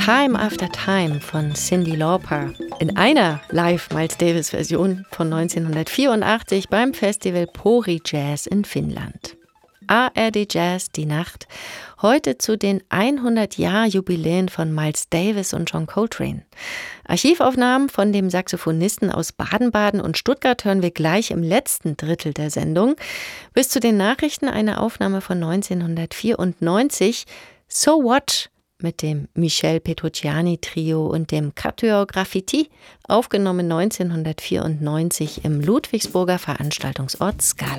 Time After Time von Cyndi Lauper in einer Live-Miles-Davis-Version von 1984 beim Festival Pori Jazz in Finnland. ARD Jazz, die Nacht, heute zu den 100-Jahr-Jubiläen von Miles Davis und John Coltrane. Archivaufnahmen von dem Saxophonisten aus Baden-Baden und Stuttgart hören wir gleich im letzten Drittel der Sendung. Bis zu den Nachrichten eine Aufnahme von 1994, So What? Mit dem Michel Petrucciani Trio und dem Quatuor Graffiti, aufgenommen 1994 im Ludwigsburger Veranstaltungsort Scala.